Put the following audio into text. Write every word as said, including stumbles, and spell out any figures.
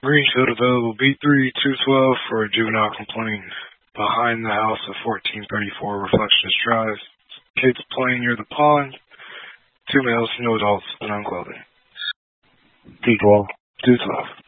Greenfield available B three two twelve for a juvenile complaint. Behind the house of fourteen thirty-four Reflections Drive. Kids playing near the pond. Two males, no adults, and on clothing. two twelve. two twelve.